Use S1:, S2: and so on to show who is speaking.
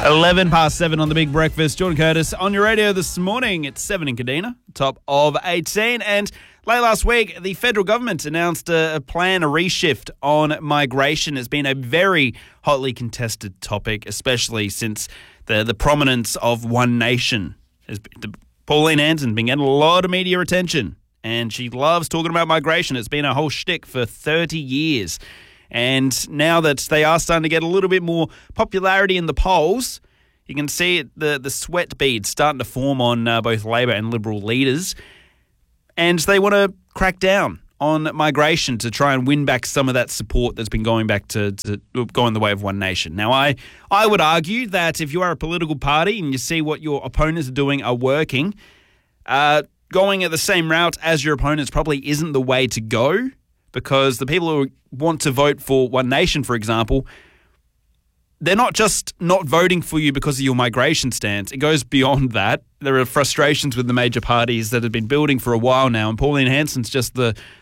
S1: 11 past 7 on the Big Breakfast. Jordan Curtis on your radio this morning. It's 7 in Kadina, top of 18. And late last week, the federal government announced a plan, a reshift on migration. It's been a very hotly contested topic, especially since the prominence of One Nation. Pauline Hanson been getting a lot of media attention, and she loves talking about migration. It's been a whole shtick for 30 years. And now that they are starting to get a little bit more popularity in the polls, you can see it, the sweat beads starting to form on both Labor and Liberal leaders. And they want to crack down on migration to try and win back some of that support that's been going back to going the way of One Nation. Now, I would argue that if you are a political party and you see what your opponents are doing are working, going at the same route as your opponents probably isn't the way to go. Because the people who want to vote for One Nation, for example, they're not just not voting for you because of your migration stance. It goes beyond that. There are frustrations with the major parties that have been building for a while now, and Pauline Hanson's just the